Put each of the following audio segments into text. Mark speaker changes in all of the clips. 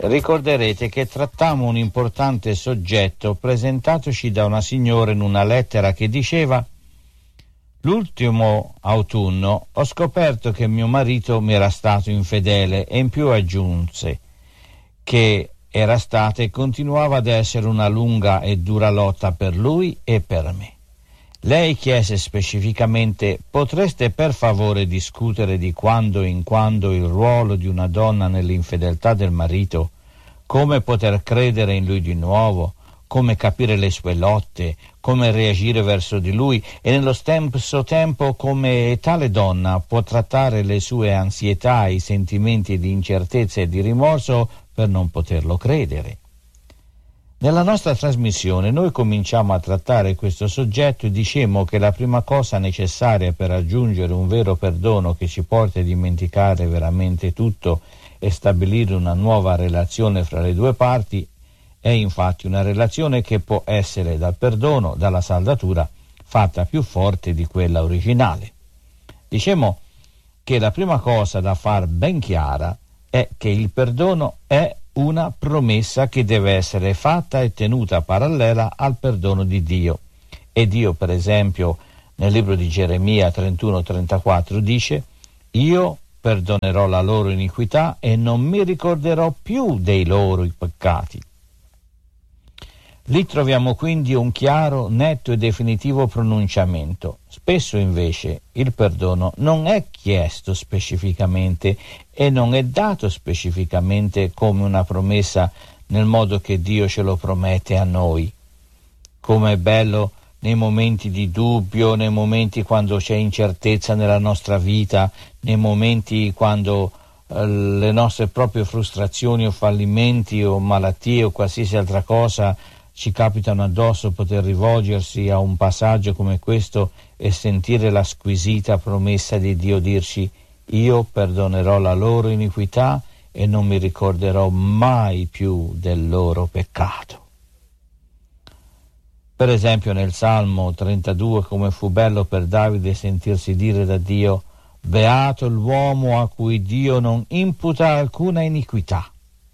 Speaker 1: Ricorderete che trattammo un importante soggetto presentatoci da una signora in una lettera che diceva: l'ultimo autunno ho scoperto che mio marito mi era stato infedele, e in più aggiunse che era stata e continuava ad essere una lunga e dura lotta per lui e per me. Lei chiese specificamente: potreste per favore discutere di quando in quando il ruolo di una donna nell'infedeltà del marito, come poter credere in lui di nuovo, come capire le sue lotte, come reagire verso di lui e nello stesso tempo come tale donna può trattare le sue ansietà, i sentimenti di incertezza e di rimorso per non poterlo credere. Nella nostra trasmissione noi cominciamo a trattare questo soggetto e dicemmo che la prima cosa necessaria per raggiungere un vero perdono che ci porti a dimenticare veramente tutto e stabilire una nuova relazione fra le due parti è infatti una relazione che può essere dal perdono, dalla saldatura, fatta più forte di quella originale. Dicemmo che la prima cosa da far ben chiara è che il perdono è una promessa che deve essere fatta e tenuta parallela al perdono di Dio. E Dio, per esempio, nel libro di Geremia 31-34 dice: io perdonerò la loro iniquità e non mi ricorderò più dei loro peccati. Lì troviamo quindi un chiaro, netto e definitivo pronunciamento. Spesso invece il perdono non è chiesto specificamente e non è dato specificamente come una promessa nel modo che Dio ce lo promette a noi. Come è bello nei momenti di dubbio, nei momenti quando c'è incertezza nella nostra vita, nei momenti quando le nostre proprie frustrazioni o fallimenti o malattie o qualsiasi altra cosa ci capitano addosso, poter rivolgersi a un passaggio come questo e sentire la squisita promessa di Dio dirci: io perdonerò la loro iniquità e non mi ricorderò mai più del loro peccato. Per esempio nel Salmo 32, come fu bello per Davide sentirsi dire da Dio: beato l'uomo a cui Dio non imputa alcuna iniquità.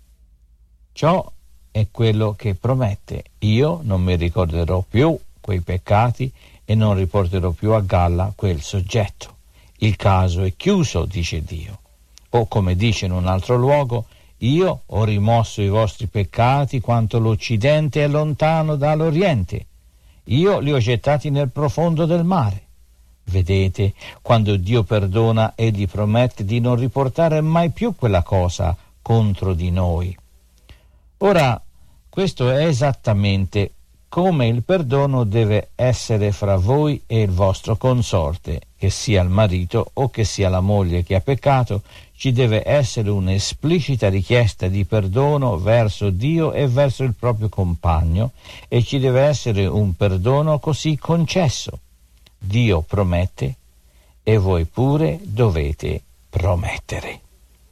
Speaker 1: Ciò è quello che promette: io non mi ricorderò più quei peccati e non riporterò più a galla quel soggetto. Il caso è chiuso, dice Dio. O come dice in un altro luogo: io ho rimosso i vostri peccati quanto l'Occidente è lontano dall'Oriente. Io li ho gettati nel profondo del mare. Vedete, quando Dio perdona, egli promette di non riportare mai più quella cosa contro di noi. Ora, questo è esattamente come il perdono deve essere fra voi e il vostro consorte, che sia il marito o che sia la moglie che ha peccato. Ci deve essere un'esplicita richiesta di perdono verso Dio e verso il proprio compagno, e ci deve essere un perdono così concesso. Dio promette e voi pure dovete promettere.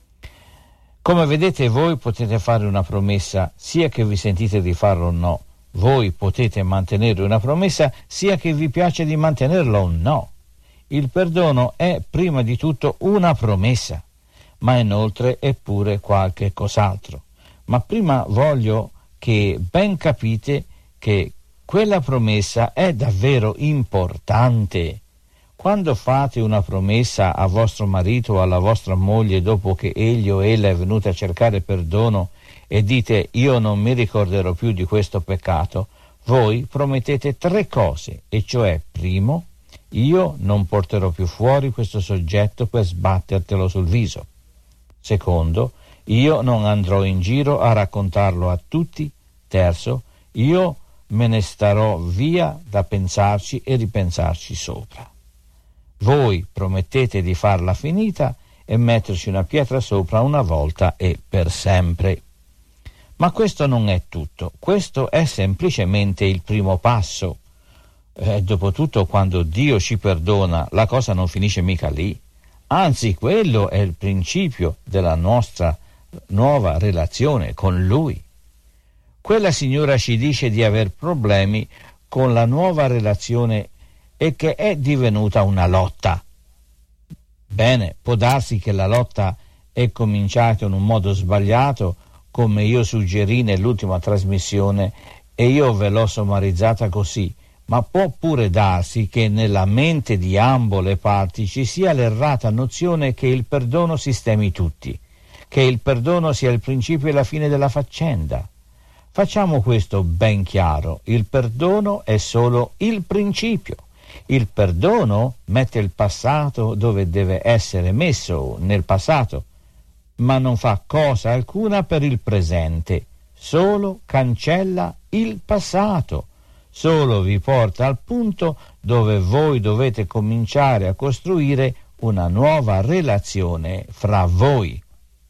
Speaker 1: Come vedete, voi potete fare una promessa sia che vi sentite di farlo o no. Voi potete mantenere una promessa sia che vi piace di mantenerla o no. Il perdono è prima di tutto una promessa, ma inoltre è pure qualche cos'altro. Ma prima voglio che ben capite che quella promessa è davvero importante. Quando fate una promessa a vostro marito o alla vostra moglie dopo che egli o ella è venuta a cercare perdono e dite: io non mi ricorderò più di questo peccato, voi promettete 3 cose, e cioè: primo, io non porterò più fuori questo soggetto per sbattertelo sul viso. Secondo, io non andrò in giro a raccontarlo a tutti. Terzo, io me ne starò via da pensarci e ripensarci sopra. Voi promettete di farla finita e metterci una pietra sopra una volta e per sempre. Ma questo non è tutto, questo è semplicemente il primo passo. Dopotutto, quando Dio ci perdona, la cosa non finisce mica lì. Anzi, quello è il principio della nostra nuova relazione con Lui. Quella signora ci dice di aver problemi con la nuova relazione e che è divenuta una lotta. Bene, può darsi che la lotta è cominciata in un modo sbagliato come io suggerì nell'ultima trasmissione, e io ve l'ho sommarizzata così, ma può pure darsi che nella mente di ambo le parti ci sia l'errata nozione che il perdono sistemi tutti, che il perdono sia il principio e la fine della faccenda. Facciamo questo ben chiaro: il perdono è solo il principio. Il perdono mette il passato dove deve essere messo, nel passato, ma non fa cosa alcuna per il presente, solo cancella il passato, solo vi porta al punto dove voi dovete cominciare a costruire una nuova relazione fra voi.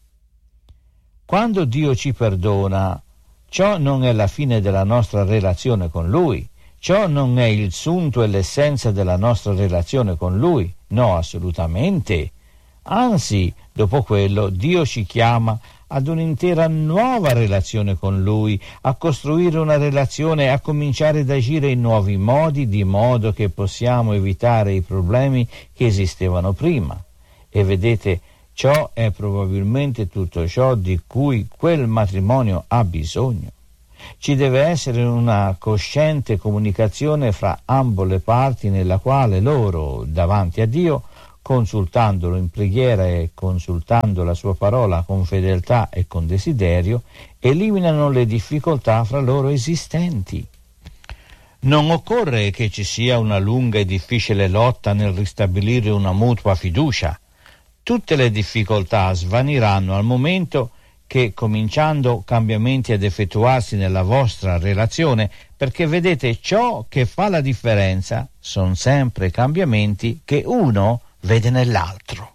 Speaker 1: Quando Dio ci perdona, ciò non è la fine della nostra relazione con Lui, ciò non è il sunto e l'essenza della nostra relazione con Lui, no, assolutamente. Anzi, dopo quello, Dio ci chiama ad un'intera nuova relazione con Lui, a costruire una relazione, a cominciare ad agire in nuovi modi, di modo che possiamo evitare i problemi che esistevano prima. E vedete, ciò è probabilmente tutto ciò di cui quel matrimonio ha bisogno. Ci deve essere una cosciente comunicazione fra ambo le parti, nella quale loro, davanti a Dio, consultandolo in preghiera e consultando la sua parola con fedeltà e con desiderio, eliminano le difficoltà fra loro esistenti. Non occorre che ci sia una lunga e difficile lotta nel ristabilire una mutua fiducia. Tutte le difficoltà svaniranno al momento che, cominciando cambiamenti ad effettuarsi nella vostra relazione, perché vedete, ciò che fa la differenza sono sempre cambiamenti che uno vede nell'altro.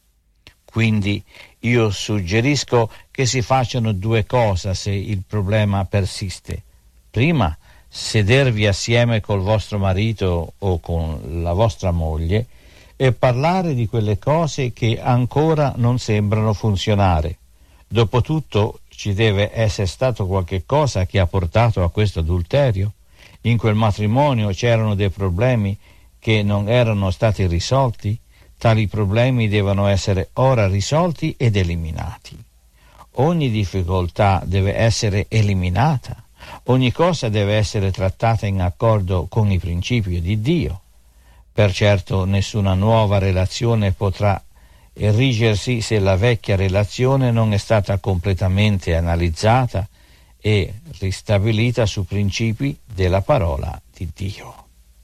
Speaker 1: Quindi io suggerisco che si facciano due cose se il problema persiste. Prima, sedervi assieme col vostro marito o con la vostra moglie e parlare di quelle cose che ancora non sembrano funzionare. Dopotutto ci deve essere stato qualche cosa che ha portato a questo adulterio. In quel matrimonio c'erano dei problemi che non erano stati risolti. Tali problemi devono essere ora risolti ed eliminati. Ogni difficoltà deve essere eliminata. Ogni cosa deve essere trattata in accordo con i principi di Dio. Per certo nessuna nuova relazione potrà erigersi se la vecchia relazione non è stata completamente analizzata e ristabilita su principi della parola di Dio.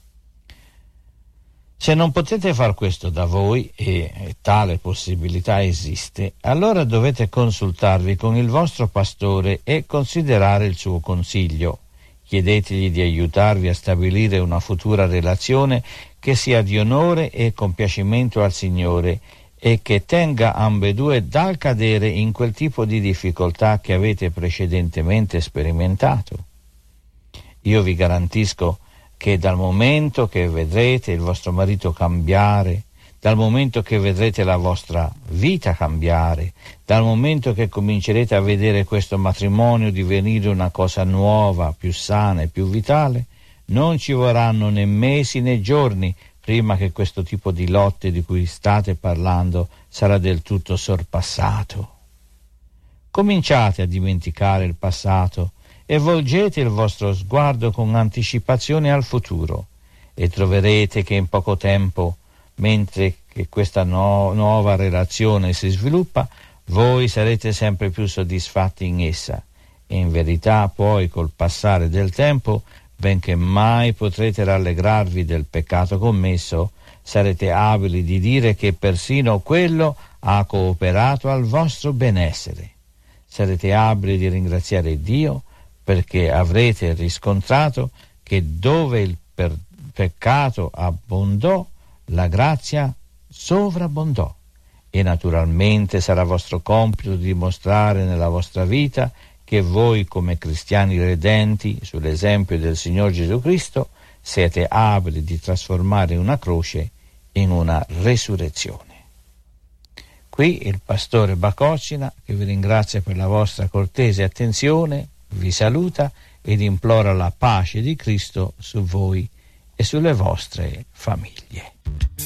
Speaker 1: Se non potete far questo da voi, e tale possibilità esiste, allora dovete consultarvi con il vostro pastore e considerare il suo consiglio. Chiedetegli di aiutarvi a stabilire una futura relazione che sia di onore e compiacimento al Signore e che tenga ambedue dal cadere in quel tipo di difficoltà che avete precedentemente sperimentato. Io vi garantisco che dal momento che vedrete il vostro marito cambiare, dal momento che vedrete la vostra vita cambiare, dal momento che comincerete a vedere questo matrimonio divenire una cosa nuova, più sana e più vitale, non ci vorranno né mesi né giorni prima che questo tipo di lotte di cui state parlando sarà del tutto sorpassato. Cominciate a dimenticare il passato e volgete il vostro sguardo con anticipazione al futuro e troverete che in poco tempo, mentre che questa nuova relazione si sviluppa, voi sarete sempre più soddisfatti in essa e in verità poi col passare del tempo, benché mai potrete rallegrarvi del peccato commesso, sarete abili di dire che persino quello ha cooperato al vostro benessere. Sarete abili di ringraziare Dio perché avrete riscontrato che dove il peccato abbondò, la grazia sovrabbondò. E naturalmente sarà vostro compito dimostrare nella vostra vita che voi come cristiani redenti, sull'esempio del Signor Gesù Cristo, siete abili di trasformare una croce in una resurrezione. Qui il pastore Bacocina, che vi ringrazia per la vostra cortese attenzione, vi saluta ed implora la pace di Cristo su voi e sulle vostre famiglie.